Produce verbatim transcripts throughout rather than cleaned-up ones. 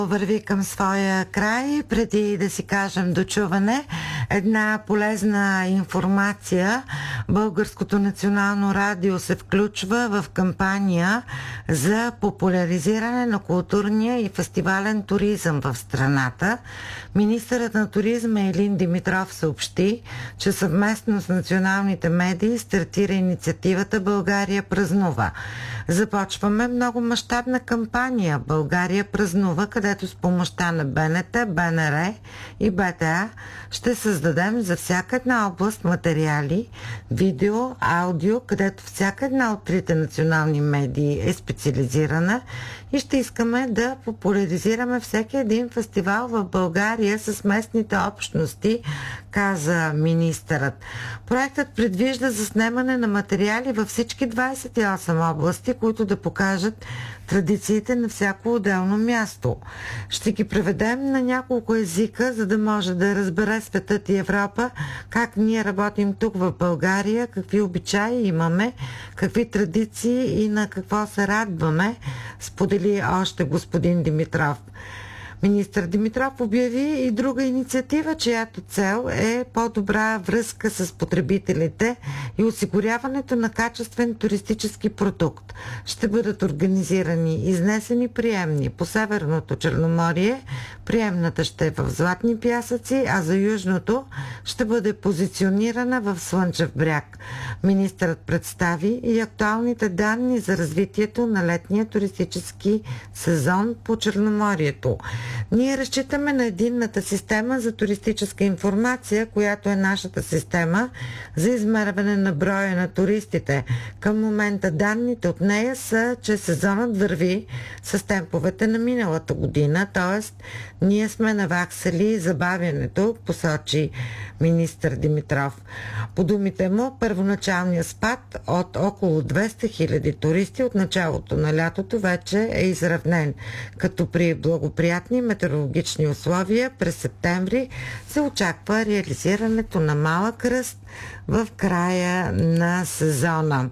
Върви към своя край. Преди да си кажем дочуване, една полезна информация. Българското национално радио се включва в кампания за популяризиране на културния и фестивален туризъм в страната. Министърът на туризма Илин Димитров съобщи, че съвместно с националните медии стартира инициативата "България празнува". Започваме много мащабна кампания "България празнува", където с помощта на Б Н Т, Б Н Р и Б Т А ще създадем за всяка една област материали, видео, аудио, където всяка една от трите национални медии е специализирана, и ще искаме да популяризираме всеки един фестивал в България с местните общности, каза министърът. Проектът предвижда заснемане на материали във всички двадесет и осем области, които да покажат традициите на всяко отделно място. Ще ги преведем на няколко езика, за да може да разбере светът и Европа как ние работим тук в България, какви обичаи имаме, какви традиции и на какво се радваме, сподели още господин Димитров. Министър Димитров обяви и друга инициатива, чиято цел е по-добра връзка с потребителите и осигуряването на качествен туристически продукт. Ще бъдат организирани изнесени приемни по Северното Черноморие. Приемната ще е в Златни пясъци, а за Южното ще бъде позиционирана в Слънчев бряг. Министърът представи и актуалните данни за развитието на летния туристически сезон по Черноморието. Ние разчитаме на единната система за туристическа информация, която е нашата система за измерване на броя на туристите. Към момента данните от нея са, че сезонът върви с темповете на миналата година, т.е. ние сме наваксали забавянето, посочи министър Димитров. По думите му, първоначалният спад от около двеста хиляди туристи от началото на лятото вече е изравнен, като при благоприятни метеорологични условия през септември се очаква реализирането на малък ръст в края на сезона.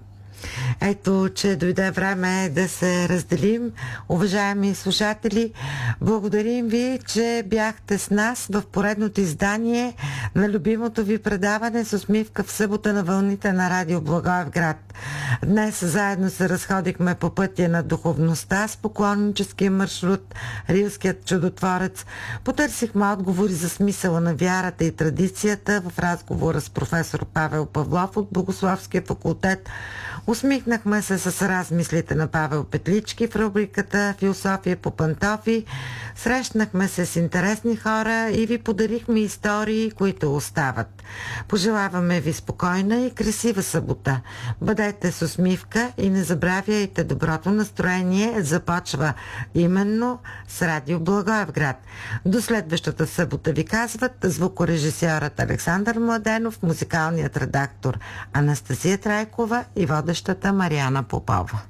Ето, че дойде време да се разделим. Уважаеми слушатели, благодарим ви, че бяхте с нас в поредното издание на любимото ви предаване с усмивка в събота на вълните на Радио Благоевград. Днес заедно се разходихме по пътя на духовността с поклонническия маршрут Рилският чудотворец. Потърсихме отговори за смисъла на вярата и традицията в разговора с професор Павел Павлов от Богословския факултет. Усмихнахме се с размислите на Павел Петлички в рубриката "Философия по пантофи". Срещнахме се с интересни хора и ви подарихме истории, които остават. Пожелаваме ви спокойна и красива събота. Бъдете с усмивка и не забравяйте, доброто настроение започва именно с Радио Благоевград. До следващата събота ви казват звукорежисьорът Александър Младенов, музикалният редактор Анастасия Трайкова и водещата Мариана Попова.